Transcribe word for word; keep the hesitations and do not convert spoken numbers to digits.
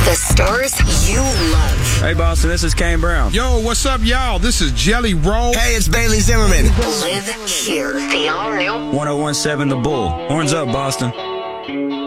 The stars you love. Hey, Boston, this is Kane Brown. Yo, what's up, y'all? This is Jelly Roll. Hey, it's Bailey Zimmerman. Live here. The all-new one oh one seven The Bull. Horns up, Boston.